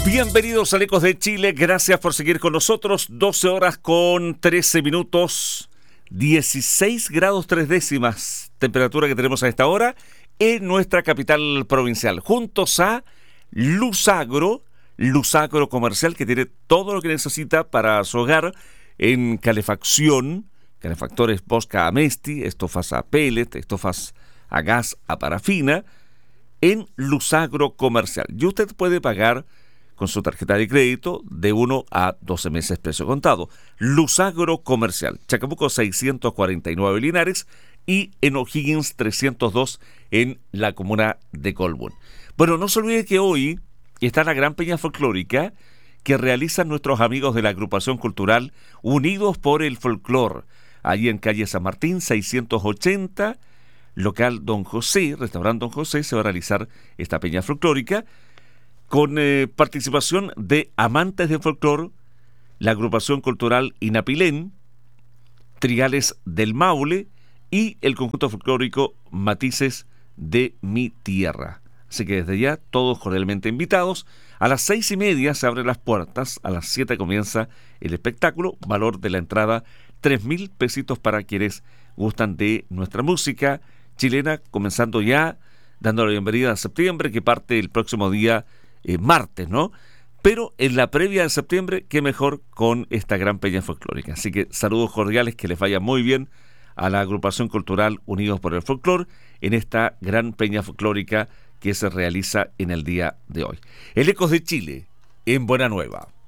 Bienvenidos a Ecos de Chile, gracias por seguir con nosotros. 12 horas con 13 minutos, 16 grados 3 décimas, temperatura que tenemos a esta hora en nuestra capital provincial, juntos a Luzagro Comercial, que tiene todo lo que necesita para su hogar en calefacción, calefactores Bosca Amesti, estofas a pellet, estofas a gas, a parafina, en Luzagro Comercial. Y usted puede pagar con su tarjeta de crédito de 1 a 12 meses precio contado. Luzagro Comercial, Chacabuco 649 Linares y en O'Higgins 302 en la comuna de Colbún. Bueno, no se olvide que hoy está la gran peña folclórica que realizan nuestros amigos de la agrupación cultural Unidos por el Folclor, allí en calle San Martín 680, local Don José, restaurante Don José. Se va a realizar esta peña folclórica con participación de amantes del folclor, la agrupación cultural Inapilén, Trigales del Maule y el conjunto folclórico Matices de mi Tierra. Así que desde ya, todos cordialmente invitados. A las 6:30 se abren las puertas, a las 7 comienza el espectáculo, valor de la entrada 3.000 pesitos para quienes gustan de nuestra música chilena, comenzando ya, dando la bienvenida a septiembre, que parte el próximo día martes, ¿no? Pero en la previa de septiembre, qué mejor con esta gran peña folclórica. Así que saludos cordiales, que les vaya muy bien a la agrupación cultural Unidos por el Folclor en esta gran peña folclórica que se realiza en el día de hoy. El Ecos de Chile, en Buena Nueva.